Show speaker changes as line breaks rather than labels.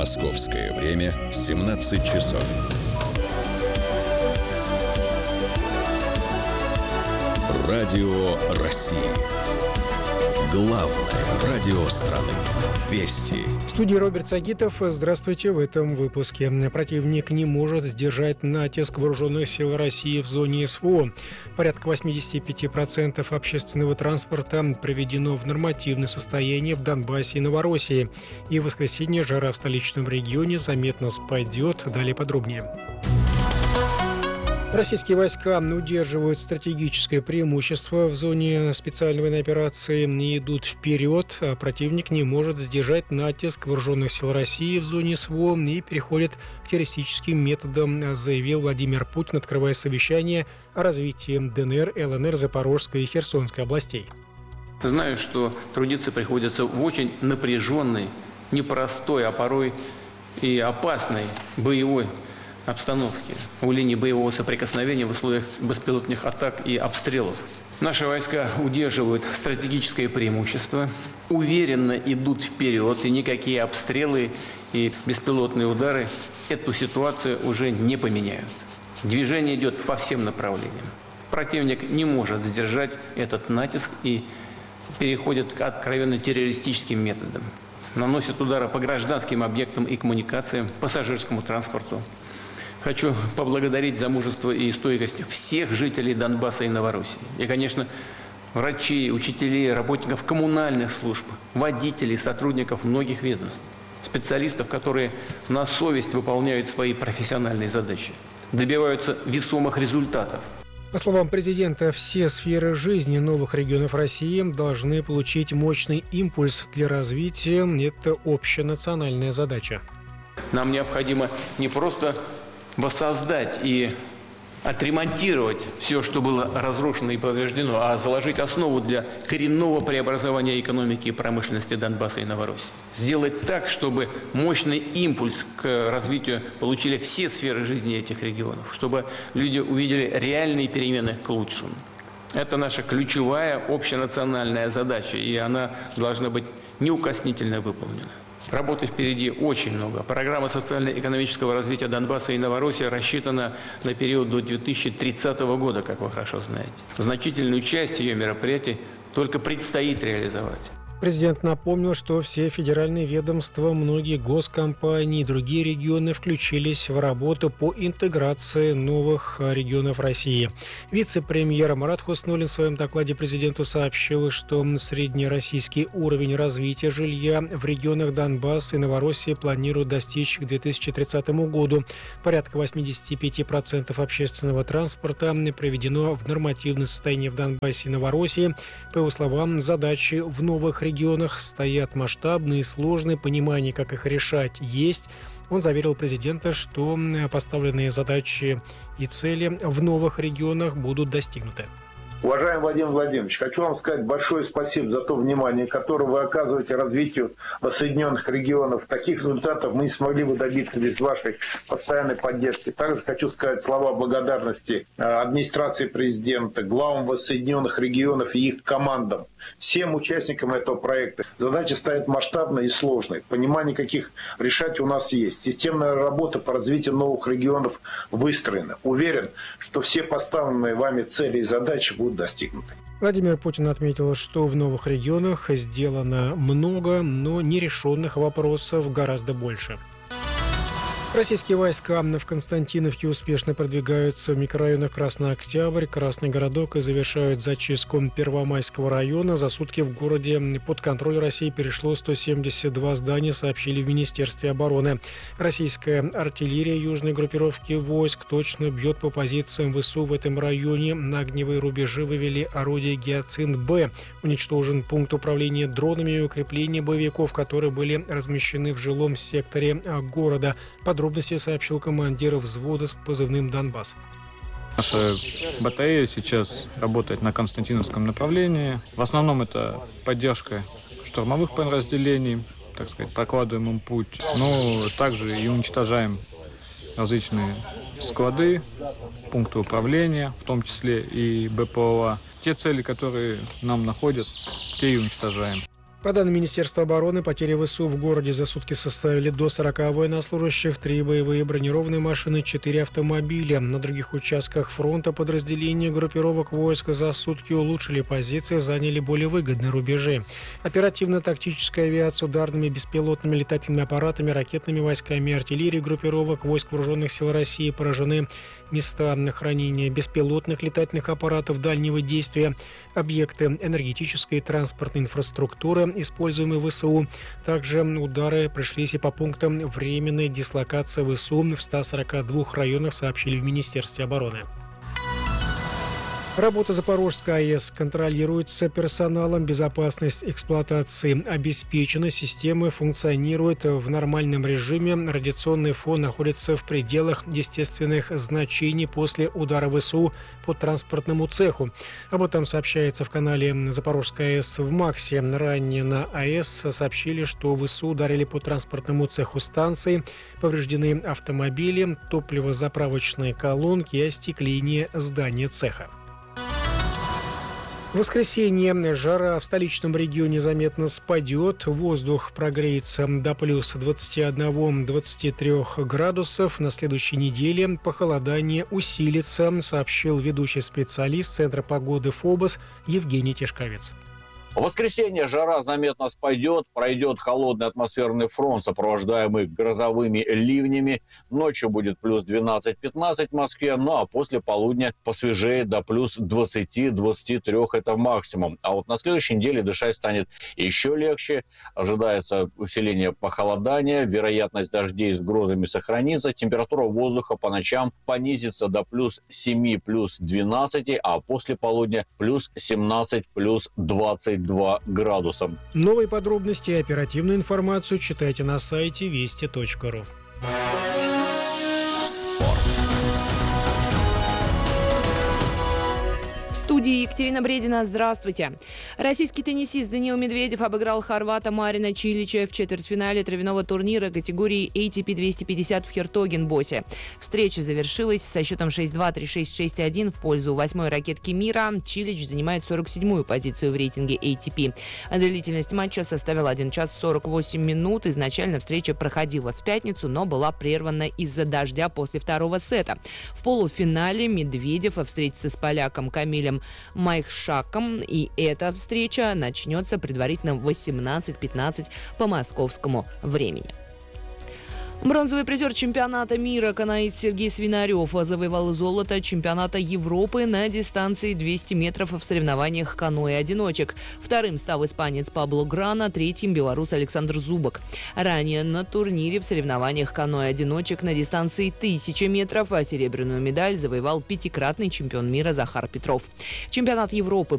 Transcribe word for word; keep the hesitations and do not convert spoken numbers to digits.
Московское время семнадцать часов. Радио России. Главное радио страны. Вести.
В студии Роберт Сагитов. Здравствуйте. В этом выпуске. Противник не может сдержать натиск вооруженных сил России в зоне СВО. Порядка восемьдесят пять процентов общественного транспорта приведено в нормативное состояние в Донбассе и Новороссии. И в воскресенье жара в столичном регионе заметно спадет. Далее подробнее. Российские войска удерживают стратегическое преимущество в зоне специальной военной операции и идут вперед. А противник не может сдержать натиск вооруженных сил России в зоне СВО и переходит к террористическим методам, заявил Владимир Путин, открывая совещание о развитии ДНР, ЛНР, Запорожской и Херсонской областей.
Знаю, что трудиться приходится в очень напряженной, непростой, а порой и опасной боевой обстановки, у линии боевого соприкосновения в условиях беспилотных атак и обстрелов. Наши войска удерживают стратегическое преимущество, уверенно идут вперед, и никакие обстрелы и беспилотные удары эту ситуацию уже не поменяют. Движение идет по всем направлениям. Противник не может сдержать этот натиск и переходит к откровенно террористическим методам. Наносит удары по гражданским объектам и коммуникациям, пассажирскому транспорту. Хочу поблагодарить за мужество и стойкость всех жителей Донбасса и Новороссии. И, конечно, врачей, учителей, работников коммунальных служб, водителей, сотрудников многих ведомств, специалистов, которые на совесть выполняют свои профессиональные задачи, добиваются весомых результатов.
По словам президента, все сферы жизни новых регионов России должны получить мощный импульс для развития. Это общенациональная задача.
Нам необходимо не просто воссоздать и отремонтировать все, что было разрушено и повреждено, а заложить основу для коренного преобразования экономики и промышленности Донбасса и Новороссии. Сделать так, чтобы мощный импульс к развитию получили все сферы жизни этих регионов, чтобы люди увидели реальные перемены к лучшему. Это наша ключевая общенациональная задача, и она должна быть неукоснительно выполнена. Работы впереди очень много. Программа социально-экономического развития Донбасса и Новороссии рассчитана на период до две тысячи тридцатого года, как вы хорошо знаете. Значительную часть ее мероприятий только предстоит реализовать.
Президент напомнил, что все федеральные ведомства, многие госкомпании и другие регионы включились в работу по интеграции новых регионов России. Вице-премьер Марат Хуснуллин в своем докладе президенту сообщил, что среднероссийский уровень развития жилья в регионах Донбасса и Новороссии планируют достичь к две тысячи тридцатому году. Порядка восемьдесят пять процентов общественного транспорта приведено в нормативное состояние в Донбассе и Новороссии. По его словам, задачи в новых регионах стоят масштабные и сложные, понимание, как их решать, есть. Он заверил президента, что поставленные задачи и цели в новых регионах будут достигнуты.
Уважаемый Владимир Владимирович, хочу вам сказать большое спасибо за то внимание, которое вы оказываете развитию воссоединенных регионов. Таких результатов мы не смогли бы добиться без вашей постоянной поддержки. Также хочу сказать слова благодарности администрации президента, главам воссоединенных регионов и их командам, всем участникам этого проекта. Задача стоит масштабной и сложной. Понимание, каких решать у нас есть. Системная работа по развитию новых регионов выстроена. Уверен, что все поставленные вами цели и задачи будут достигнуты.
Владимир Путин отметил, что в новых регионах сделано много, но нерешенных вопросов гораздо больше. Российские войска в Константиновке успешно продвигаются в микрорайонах Красный Октябрь, Красный Городок и завершают зачистку Первомайского района. За сутки в городе под контроль России перешло сто семьдесят два здания, сообщили в Министерстве обороны. Российская артиллерия южной группировки войск точно бьет по позициям ВСУ в этом районе. На огневые рубежи вывели орудие «Гиацинт-Б». Уничтожен пункт управления дронами и укрепления боевиков, которые были размещены в жилом секторе города. Подробности сообщил командир взвода с позывным «Донбасс».
Наша батарея сейчас работает на Константиновском направлении. В основном это поддержка штурмовых подразделений, так сказать, прокладываем им путь. Но также и уничтожаем различные склады, пункты управления, в том числе и БПЛА. Те цели, которые нам находят, те и уничтожаем.
По данным Министерства обороны, потери ВСУ в городе за сутки составили до сорока военнослужащих, три боевые бронированные машины, четыре автомобиля. На других участках фронта подразделения группировок войск за сутки улучшили позиции, заняли более выгодные рубежи. Оперативно-тактическая авиация, ударными беспилотными летательными аппаратами, ракетными войсками, артиллерией группировок войск вооруженных сил России поражены места хранения беспилотных летательных аппаратов дальнего действия, объекты энергетической и транспортной инфраструктуры, используемые ВСУ. Также удары пришлись и по пунктам временной дислокации ВСУ в ста сорока двух районах, сообщили в Министерстве обороны. Работа Запорожской АЭС контролируется персоналом, безопасность эксплуатации обеспечена, системы функционируют в нормальном режиме, радиационный фон находится в пределах естественных значений после удара ВСУ по транспортному цеху. Об этом сообщается в канале Запорожской АЭС в МАКСе. Ранее на АЭС сообщили, что ВСУ ударили по транспортному цеху станции, повреждены автомобили, топливозаправочные колонки и остекление здания цеха. В воскресенье жара в столичном регионе заметно спадет, воздух прогреется до плюс двадцати одного - двадцати трёх градусов. На следующей неделе похолодание усилится, сообщил ведущий специалист Центра погоды ФОБОС Евгений Тишковец.
В воскресенье жара заметно спадет, пройдет холодный атмосферный фронт, сопровождаемый грозовыми ливнями. Ночью будет плюс двенадцать-пятнадцать в Москве, ну а после полудня посвежеет до плюс двадцати - двадцати трёх, это максимум. А вот на следующей неделе дышать станет еще легче. Ожидается усиление похолодания, вероятность дождей с грозами сохранится. Температура воздуха по ночам понизится до плюс семи, плюс двенадцати, а после полудня плюс семнадцать, плюс двадцать два градуса.
Новые подробности и оперативную информацию читайте на сайте вести точка ру.
Спорт.
В студии Екатерина Бредина. Здравствуйте. Российский теннисист Даниил Медведев обыграл хорвата Марина Чилича в четвертьфинале травяного турнира категории эй ти пи двести пятьдесят в Хертогенбосе. Встреча завершилась со счетом шесть-два, три-шесть, шесть-один в пользу восьмой ракетки мира. Чилич занимает сорок седьмую позицию в рейтинге эй ти пи. Длительность матча составила один час сорок восемь минут. Изначально встреча проходила в пятницу, но была прервана из-за дождя после второго сета. В полуфинале Медведев встретится с поляком Камилем Майхшаком, и эта встреча начнется предварительно в восемнадцать пятнадцать по московскому времени. Бронзовый призер чемпионата мира каноист Сергей Свинарев завоевал золото чемпионата Европы на дистанции двести метров в соревнованиях каноэ-одиночек. Вторым стал испанец Пабло Грана, третьим белорус Александр Зубок. Ранее на турнире в соревнованиях каноэ-одиночек на дистанции тысяча метров, а серебряную медаль завоевал пятикратный чемпион мира Захар Петров. Чемпионат Европы